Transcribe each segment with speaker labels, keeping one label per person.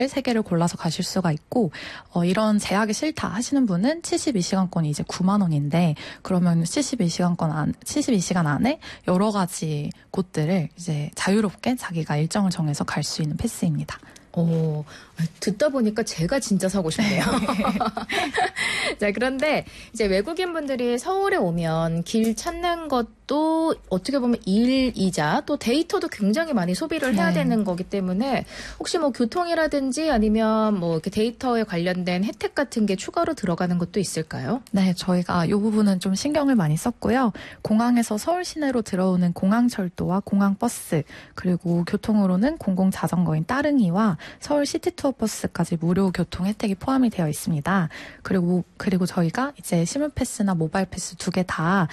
Speaker 1: 세 개를 골라서 가실 수가 있고 이런 제약이 싫다 하시는 분은 72시간권이 이제 9만 원인데 그러면 72시간 안에 여러 가지 곳들을 이제 자유롭게 자기가 일정을 정해서 갈 수 있는 패스입니다.
Speaker 2: 듣다 보니까 제가 진짜 사고 싶네요. 자, 그런데 이제 외국인 분들이 서울에 오면 길 찾는 것도 어떻게 보면 일이자 또 데이터도 굉장히 많이 소비를 해야 되는 거기 때문에 혹시 뭐 교통이라든지 아니면 뭐 이렇게 데이터에 관련된 혜택 같은 게 추가로 들어가는 것도 있을까요?
Speaker 1: 네, 저희가 이 부분은 좀 신경을 많이 썼고요. 공항에서 서울 시내로 들어오는 공항철도와 공항버스 그리고 교통으로는 공공자전거인 따릉이와 서울 시티투어 버스까지 무료 교통 혜택이 포함이 되어 있습니다. 그리고 저희가 이제 실물패스나 모바일 패스 두 개 다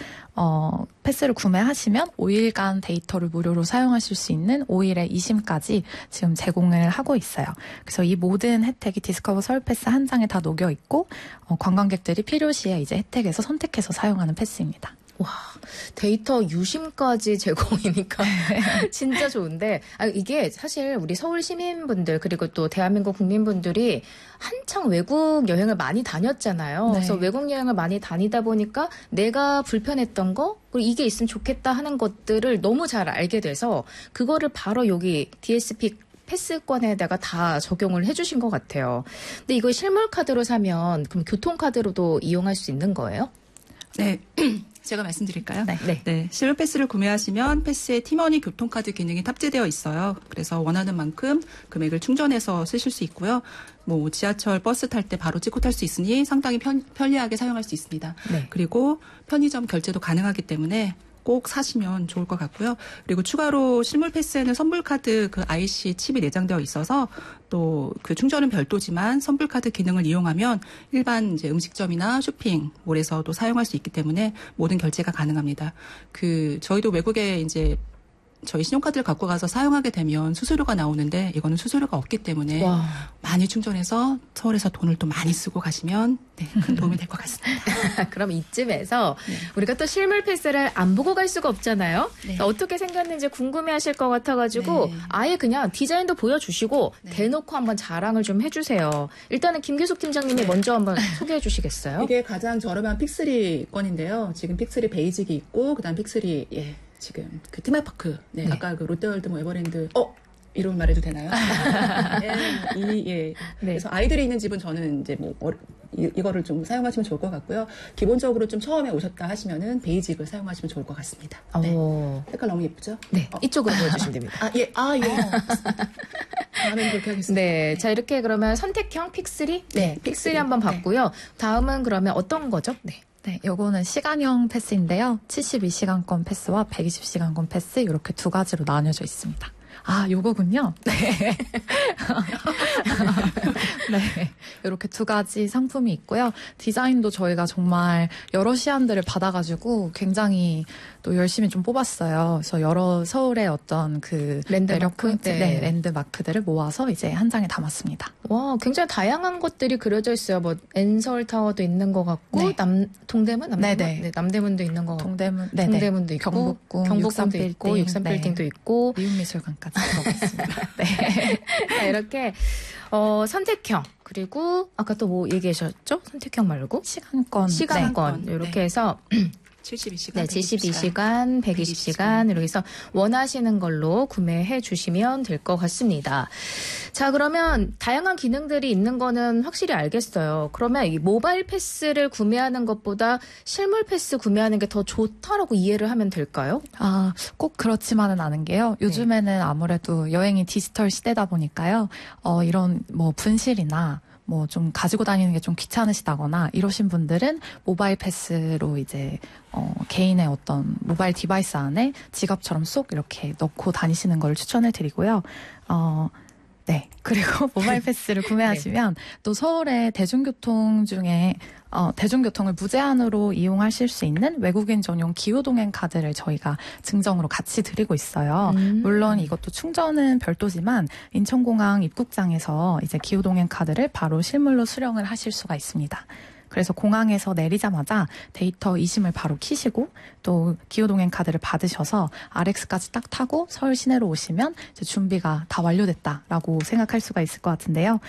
Speaker 1: 패스를 구매하시면 5일간 데이터를 무료로 사용하실 수 있는 5일의 2심까지 지금 제공을 하고 있어요. 그래서 이 모든 혜택이 디스커버 서울 패스 한 장에 다 녹여 있고 관광객들이 필요시에 이제 혜택에서 선택해서 사용하는 패스입니다.
Speaker 2: 와, 데이터 유심까지 제공이니까 진짜 좋은데 이게 사실 우리 서울 시민분들 그리고 또 대한민국 국민분들이 한창 외국 여행을 많이 다녔잖아요. 그래서 외국 여행을 많이 다니다 보니까 내가 불편했던 거 그리고 이게 있으면 좋겠다 하는 것들을 너무 잘 알게 돼서 그거를 바로 여기 DSP 패스권에다가 다 적용을 해주신 것 같아요. 근데 이거 실물카드로 사면 그럼 교통카드로도 이용할 수 있는 거예요?
Speaker 3: 네. 제가 말씀드릴까요?
Speaker 1: 네.
Speaker 3: 실물 패스를 구매하시면 패스에 티머니 교통카드 기능이 탑재되어 있어요. 그래서 원하는 만큼 금액을 충전해서 쓰실 수 있고요. 뭐 지하철, 버스 탈 때 바로 찍고 탈 수 있으니 상당히 편리하게 사용할 수 있습니다. 그리고 편의점 결제도 가능하기 때문에 꼭 사시면 좋을 것 같고요. 그리고 추가로 실물 패스에는 선불카드 그 IC 칩이 내장되어 있어서 또 그 충전은 별도지만 선불카드 기능을 이용하면 일반 이제 음식점이나 쇼핑몰에서도 사용할 수 있기 때문에 모든 결제가 가능합니다. 저희도 외국에 이제 저희 신용카드를 갖고 가서 사용하게 되면 수수료가 나오는데 이거는 수수료가 없기 때문에 많이 충전해서 서울에서 돈을 또 많이 쓰고 가시면 큰 도움이 될 것 같습니다.
Speaker 2: 그럼 이쯤에서 우리가 또 실물 패스를 안 보고 갈 수가 없잖아요. 어떻게 생겼는지 궁금해하실 것 같아가지고 아예 그냥 디자인도 보여주시고 대놓고 한번 자랑을 좀 해주세요. 일단은 김규숙 팀장님이 먼저 한번 소개해 주시겠어요?
Speaker 3: 이게 가장 저렴한 픽스리 건인데요. 지금 픽스리 베이직이 있고 그다음 픽스리 지금 그 테마파크 아까 그 롯데월드 뭐 에버랜드 이름 말해도 되나요? 그래서 아이들이 있는 집은 저는 이제 뭐 이거를 좀 사용하시면 좋을 것 같고요. 기본적으로 좀 처음에 오셨다 하시면은 베이직을 사용하시면 좋을 것 같습니다. 색깔 너무 예쁘죠?
Speaker 2: 네, 이쪽으로 보여주시면 됩니다.
Speaker 3: 예. 다음엔 그렇게 하겠습니다.
Speaker 2: 네, 자 이렇게 그러면 선택형 픽스리? 픽스리 한번 봤고요. 다음은 그러면 어떤 거죠?
Speaker 1: 네, 요거는 시간형 패스인데요. 72시간권 패스와 120시간권 패스 이렇게 두 가지로 나뉘어져 있습니다. 요거군요. 네. 이렇게 두 가지 상품이 있고요. 디자인도 저희가 정말 여러 시안들을 받아가지고 굉장히 또 열심히 좀 뽑았어요. 그래서 여러 서울의 어떤 그 매력 포인트, 랜드마크들을 모아서 이제 한 장에 담았습니다.
Speaker 2: 와, 굉장히 다양한 것들이 그려져 있어요. 뭐 엔서울타워도 있는 것 같고, 동대문? 남대문도 있는 것 같고, 동대문도 있고, 경복궁도 있고, 63빌딩도 있고,
Speaker 1: 미국미술관까지 들어가 있습니다.
Speaker 2: 자, 이렇게 선택형 그리고 아까 또 뭐 얘기하셨죠? 선택형 말고 시간권 이렇게 해서
Speaker 3: 72시간,
Speaker 2: 72시간, 120시간 이렇게 해서 원하시는 걸로 구매해 주시면 될 것 같습니다. 자, 그러면 다양한 기능들이 있는 거는 확실히 알겠어요. 그러면 이 모바일 패스를 구매하는 것보다 실물 패스 구매하는 게 더 좋다라고 이해를 하면 될까요?
Speaker 1: 꼭 그렇지만은 않은 게요. 요즘에는 아무래도 여행이 디지털 시대다 보니까요. 이런 뭐 분실이나 뭐 좀 가지고 다니는 게 좀 귀찮으시다거나 이러신 분들은 모바일 패스로 이제 개인의 어떤 모바일 디바이스 안에 지갑처럼 쏙 이렇게 넣고 다니시는 걸 추천을 드리고요. 그리고 모바일 패스를 구매하시면 또 서울의 대중교통 중에 대중교통을 무제한으로 이용하실 수 있는 외국인 전용 기후동행 카드를 저희가 증정으로 같이 드리고 있어요. 물론 이것도 충전은 별도지만 인천공항 입국장에서 이제 기후동행 카드를 바로 실물로 수령을 하실 수가 있습니다. 그래서 공항에서 내리자마자 데이터 이심을 바로 키시고 또 기후동행 카드를 받으셔서 RX까지 딱 타고 서울 시내로 오시면 이제 준비가 다 완료됐다라고 생각할 수가 있을 것 같은데요.